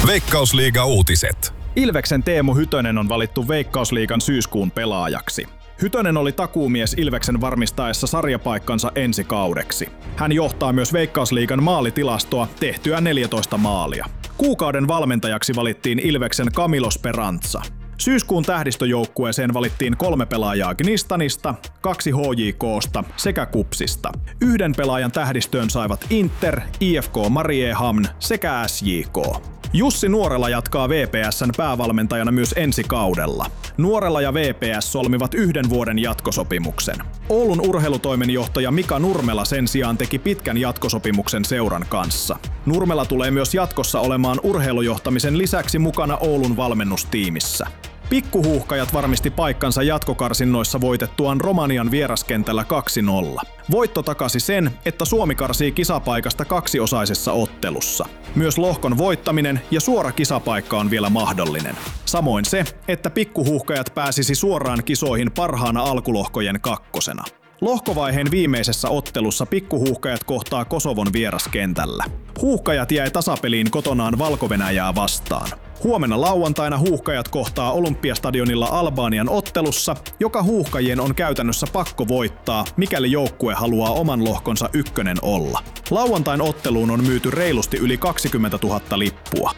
Veikkausliiga-uutiset. Ilveksen Teemu Hytönen on valittu Veikkausliigan syyskuun pelaajaksi. Hytönen oli takuumies Ilveksen varmistaessa sarjapaikkansa ensi kaudeksi. Hän johtaa myös Veikkausliigan maalitilastoa tehtyä 14 maalia. Kuukauden valmentajaksi valittiin Ilveksen Camilo Speranza. Syyskuun tähdistöjoukkueeseen valittiin 3 pelaajaa Gnistanista, 2 HJK:sta sekä KuPSista. 1 pelaajan tähdistöön saivat Inter, IFK Mariehamn sekä SJK. Jussi Nuorela jatkaa VPS:n päävalmentajana myös ensi kaudella. Nuorela ja VPS solmivat 1 vuoden jatkosopimuksen. Oulun urheilutoimenjohtaja Mika Nurmela sen sijaan teki pitkän jatkosopimuksen seuran kanssa. Nurmela tulee myös jatkossa olemaan urheilujohtamisen lisäksi mukana Oulun valmennustiimissä. Pikkuhuuhkajat varmisti paikkansa jatkokarsinnoissa voitettuaan Romanian vieraskentällä 2-0. Voitto takasi sen, että Suomi karsii kisapaikasta 2-osaisessa ottelussa. Myös lohkon voittaminen ja suora kisapaikka on vielä mahdollinen. Samoin se, että pikkuhuuhkajat pääsisi suoraan kisoihin parhaana alkulohkojen 2. Lohkovaiheen viimeisessä ottelussa pikkuhuuhkajat kohtaa Kosovon vieraskentällä. Huuhkajat jäi tasapeliin kotonaan Valko-Venäjää vastaan. Huomenna lauantaina huuhkajat kohtaa Olympiastadionilla Albanian ottelussa, joka huuhkajien on käytännössä pakko voittaa, mikäli joukkue haluaa oman lohkonsa 1 olla. Lauantain otteluun on myyty reilusti yli 20 000 lippua.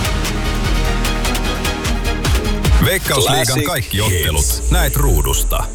Veikkausliigan kaikki ottelut näet ruudusta.